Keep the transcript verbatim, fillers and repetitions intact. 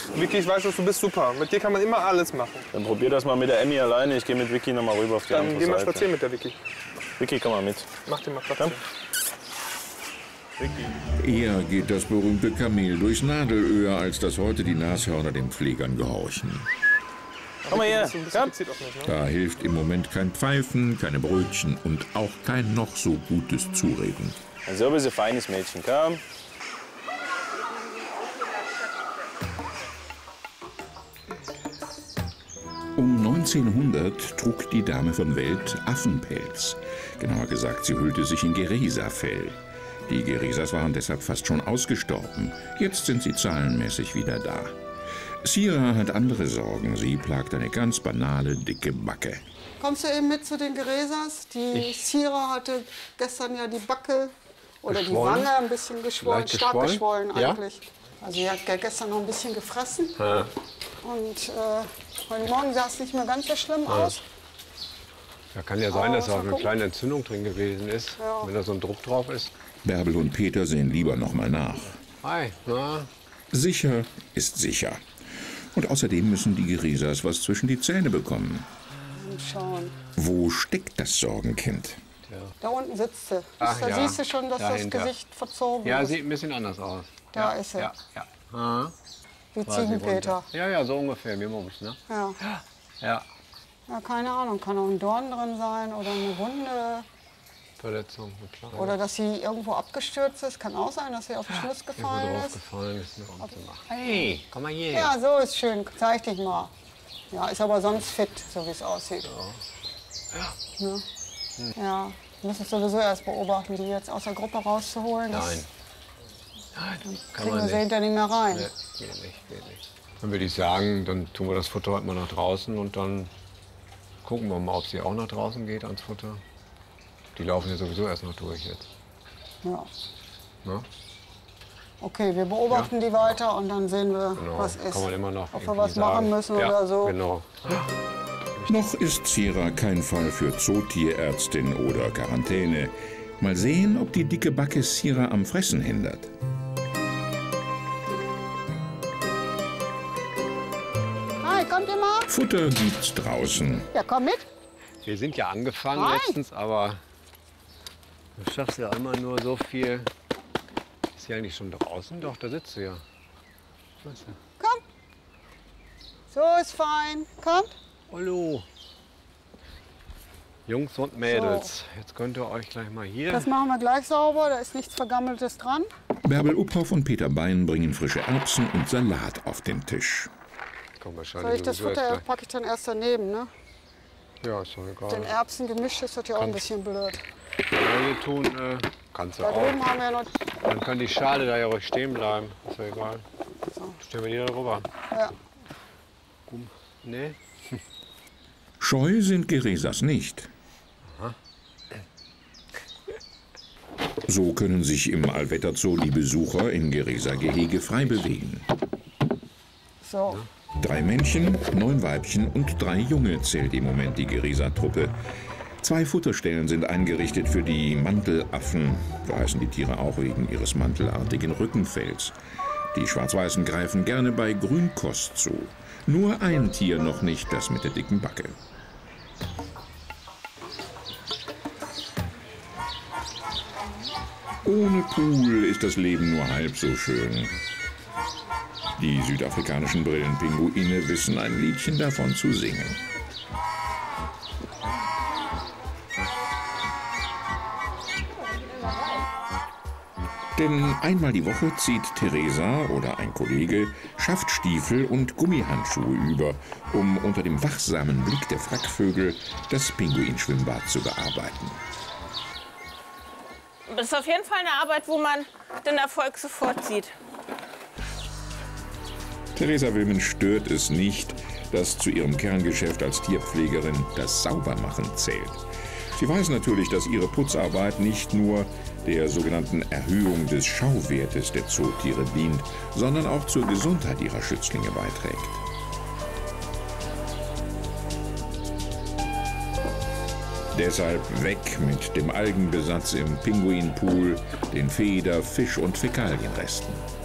Vicky, ich weiß, dass du bist super. Mit dir kann man immer alles machen. Dann probier das mal mit der Emmy alleine. Ich gehe mit Vicky noch mal rüber auf die Dann andere geh mal Seite. spazieren mit der Vicky. Vicky, komm mal mit. Mach dir mal Platz. Komm. Eher geht das berühmte Kamel durchs Nadelöhr, als dass heute die Nashörner den Pflegern gehorchen. Komm mal her. Komm. Da hilft im Moment kein Pfeifen, keine Brötchen und auch kein noch so gutes Zureden. So bist du ein feines Mädchen, komm. Um neunzehnhundert trug die Dame von Welt Affenpelz. Genauer gesagt, sie hüllte sich in Geresa-Fell. Die Geresas waren deshalb fast schon ausgestorben. Jetzt sind sie zahlenmäßig wieder da. Sira hat andere Sorgen. Sie plagt eine ganz banale, dicke Backe. Kommst du eben mit zu den Geresas? Die ich. Sira hatte gestern ja die Backe oder geschwollen. Die Wange ein bisschen geschwollen, Leicht stark geschwollen, geschwollen eigentlich. Ja? Also sie hat gestern noch ein bisschen gefressen. Ja. Und äh, heute Morgen sah es nicht mehr ganz so schlimm ja. aus. Ja, kann ja sein, dass da eine kleine Entzündung drin gewesen ist, ja. wenn da so ein Druck drauf ist. Bärbel und Peter sehen lieber noch mal nach. Hi, na? Sicher ist sicher. Und außerdem müssen die Geresas was zwischen die Zähne bekommen. Schauen. Wo steckt das Sorgenkind? Ja. Da unten sitzt sie. Ach, da ja. siehst du schon, dass Dahinter. Das Gesicht verzogen ja, ist. Ja, sieht ein bisschen anders aus. Da ja. ist sie. Ja, ja. Aha. Wie Ziegenpeter. Ja, ja, so ungefähr, wie Mums, ne? Ja. Ja. Ja, keine Ahnung, kann auch ein Dorn drin sein oder eine Wunde. Verletzung, klar. Oder dass sie irgendwo abgestürzt ist. Kann auch sein, dass sie auf den Schluss gefallen drauf ist. Gefallen ist ne? Hey, komm mal hier. Ja, so ist schön. Zeig dich mal. Ja, ist aber sonst fit, so wie es aussieht. Ja. Ja. Hm. Ja, wir müssen sowieso erst beobachten, die jetzt aus der Gruppe rauszuholen. Nein. Nein, dann kann kriegen man wir nicht. sie hinter nicht mehr rein. Nee, geht nicht, geht nicht. Dann würde ich sagen, dann tun wir das Futter heute mal nach draußen und dann gucken wir mal, ob sie auch nach draußen geht ans Futter. Die laufen ja sowieso erst noch durch jetzt. Ja. Na? Okay, wir beobachten ja. die weiter und dann sehen wir, genau. was ist. Kann man immer noch ob wir was sagen. machen müssen ja, oder so. Genau. Noch ist Sira kein Fall für Zootierärztin oder Quarantäne. Mal sehen, ob die dicke Backe Sira am Fressen hindert. Hi, kommt ihr mal? Futter gibt's draußen. Ja, komm mit. Wir sind ja angefangen Hi. letztens, aber du schaffst ja immer nur so viel. Ist sie eigentlich schon draußen? Doch, da sitzt sie ja. Weißt du? Komm. So ist fein. Kommt. Hallo. Jungs und Mädels, so. Jetzt könnt ihr euch gleich mal hier... Das machen wir gleich sauber, da ist nichts Vergammeltes dran. Bärbel Uphoff und Peter Bein bringen frische Erbsen und Salat auf den Tisch. Komm, Soll ich das Futter packe ich dann erst daneben, ne? Ja, ist doch egal. Den Erbsengemisch ist das ja auch ein bisschen blöd. Ja, tun, äh, kannst du da auch. drüben haben wir noch... Dann kann die Schale da ja ruhig stehen bleiben, ist ja egal. So. Stellen wir die da rüber. Ja. Nee. Scheu sind Geresas nicht. Aha. So können sich im Allwetterzoo die Besucher in Geresa-Gehege frei bewegen. So. Drei Männchen, neun Weibchen und drei Junge zählt im Moment die Geresa-Truppe. Zwei Futterstellen sind eingerichtet für die Mantelaffen. So heißen die Tiere auch wegen ihres mantelartigen Rückenfells. Die Schwarz-Weißen greifen gerne bei Grünkost zu. Nur ein Tier noch nicht, das mit der dicken Backe. Ohne Pool ist das Leben nur halb so schön. Die südafrikanischen Brillenpinguine wissen ein Liedchen davon zu singen. Denn einmal die Woche zieht Theresa oder ein Kollege Schaftstiefel und Gummihandschuhe über, um unter dem wachsamen Blick der Frackvögel das Pinguinschwimmbad zu bearbeiten. Das ist auf jeden Fall eine Arbeit, wo man den Erfolg sofort sieht. Theresa Wilmen stört es nicht, dass zu ihrem Kerngeschäft als Tierpflegerin das Saubermachen zählt. Sie weiß natürlich, dass ihre Putzarbeit nicht nur der sogenannten Erhöhung des Schauwertes der Zootiere dient, sondern auch zur Gesundheit ihrer Schützlinge beiträgt. Deshalb weg mit dem Algenbesatz im Pinguinpool, den Feder-, Fisch- und Fäkalienresten.